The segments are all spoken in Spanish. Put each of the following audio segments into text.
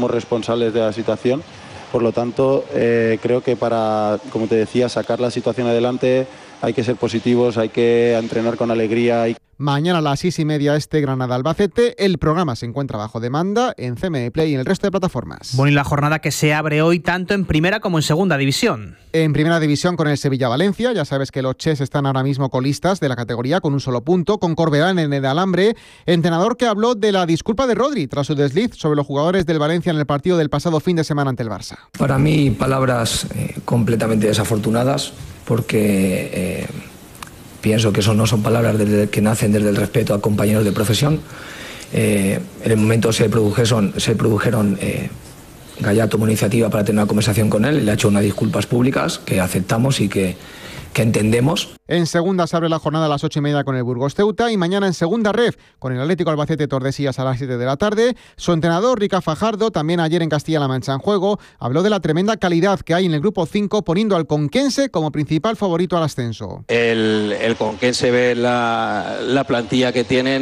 somos responsables de la situación. Por lo tanto, creo que para, como te decía, sacar la situación adelante hay que ser positivos, hay que entrenar con alegría. Mañana a las 6:30 Granada-Albacete. El programa se encuentra bajo demanda en CME Play y en el resto de plataformas. Bueno, y la jornada que se abre hoy tanto en primera como en segunda división. En primera división con el Sevilla-Valencia. Ya sabes que los Ches están ahora mismo colistas de la categoría con un solo punto, con Corberán en el alambre. Entrenador que habló de la disculpa de Rodri tras su desliz sobre los jugadores del Valencia en el partido del pasado fin de semana ante el Barça. Para mí, palabras completamente desafortunadas, porque pienso que eso no son palabras que nacen desde el respeto a compañeros de profesión. En el momento se produjeron Gallar tomó iniciativa para tener una conversación con él, le ha hecho unas disculpas públicas que aceptamos y que entendemos. En segunda se abre la jornada a las 8:30 con el Burgos Ceuta y mañana en segunda ref con el Atlético Albacete Tordesillas a las 7 de la tarde. Su entrenador, Rica Fajardo, también ayer en Castilla-La Mancha en juego, habló de la tremenda calidad que hay en el grupo 5, poniendo al Conquense como principal favorito al ascenso. El Conquense ve la plantilla que tienen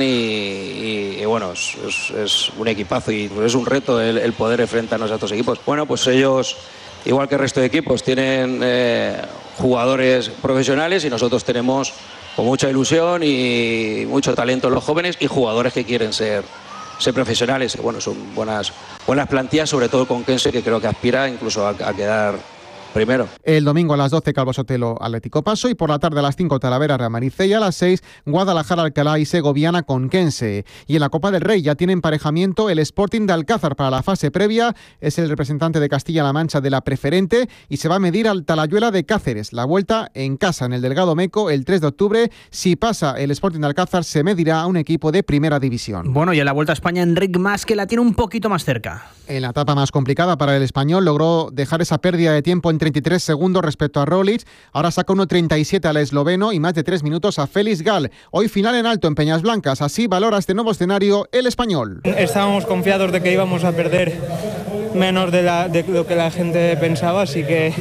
y bueno, es un equipazo y es un reto el poder enfrentarnos a estos equipos. Bueno, pues ellos, igual que el resto de equipos, tienen jugadores profesionales y nosotros tenemos con mucha ilusión y mucho talento los jóvenes y jugadores que quieren ser profesionales. Bueno, son buenas plantillas, sobre todo el Conquense, que creo que aspira incluso a quedar primero. El domingo a las 12 Calvo Sotelo Atlético Paso y por la tarde a las 5 Talavera Real Madrid y a las 6 Guadalajara Alcalá y Segoviana Conquense. Y en la Copa del Rey ya tiene emparejamiento el Sporting de Alcázar para la fase previa. Es el representante de Castilla-La Mancha de la preferente y se va a medir al Talayuela de Cáceres. La vuelta en casa en el Delgado Meco el 3 de octubre. Si pasa el Sporting de Alcázar se medirá a un equipo de primera división. Bueno, y en la Vuelta a España Enric Mas, que la tiene un poquito más cerca. En la etapa más complicada para el español logró dejar esa pérdida de tiempo en 33 segundos respecto a Roglic. Ahora saca 1.37 al esloveno y más de 3 minutos a Félix Gal. Hoy final en alto en Peñas Blancas. Así valora este nuevo escenario el español. Estábamos confiados de que íbamos a perder menos de lo que la gente pensaba, así que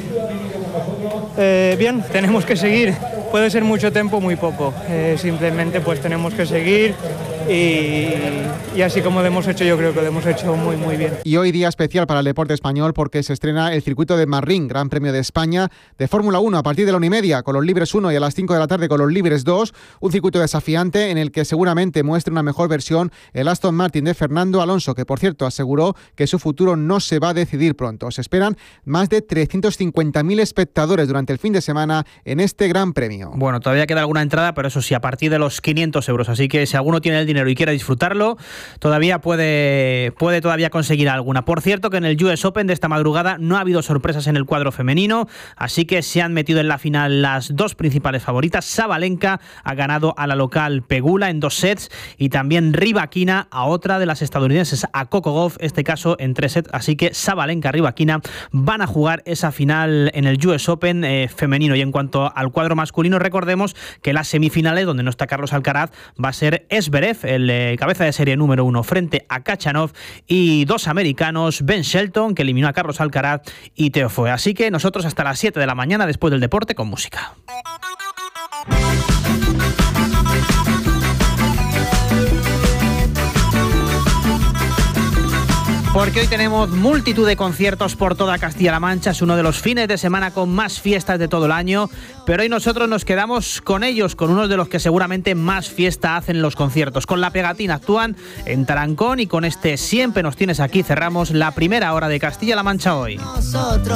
bien, tenemos que seguir. Puede ser mucho tiempo, muy poco. Simplemente pues tenemos que seguir y así como lo hemos hecho, yo creo que lo hemos hecho muy muy bien. Y hoy día especial para el deporte español porque se estrena el circuito de Marrín, Gran Premio de España de Fórmula 1 a partir de la 1:30 con los libres 1 y a las 5 de la tarde con los libres 2. Un circuito desafiante en el que seguramente muestre una mejor versión el Aston Martin de Fernando Alonso, que por cierto aseguró que su futuro no se va a decidir pronto. Se esperan más de 350.000 espectadores durante el fin de semana en este Gran Premio. Bueno, todavía queda alguna entrada, pero eso sí, a partir de los 500 euros. Así que si alguno tiene el dinero y quiere disfrutarlo, todavía puede todavía conseguir alguna. Por cierto, que en el US Open de esta madrugada no ha habido sorpresas en el cuadro femenino, así que se han metido en la final las dos principales favoritas. Sabalenka ha ganado a la local Pegula en 2 sets y también Rybakina a otra de las estadounidenses, a Coco Gauff, este caso en 3 sets. Así que Sabalenka, Rybakina van a jugar esa final en el US Open femenino. Y en cuanto al cuadro masculino, recordemos que las semifinales, donde no está Carlos Alcaraz, va a ser Zverev, el cabeza de serie número 1, frente a Khachanov, y dos americanos, Ben Shelton, que eliminó a Carlos Alcaraz, y Teo Foe. Así que nosotros hasta las 7 de la mañana, después del deporte, con música. Porque hoy tenemos multitud de conciertos por toda Castilla-La Mancha. Es uno de los fines de semana con más fiestas de todo el año. Pero hoy nosotros nos quedamos con ellos, con unos de los que seguramente más fiesta hacen los conciertos. Con La Pegatina actúan en Tarancón y con este Siempre nos tienes aquí cerramos la primera hora de Castilla-La Mancha hoy.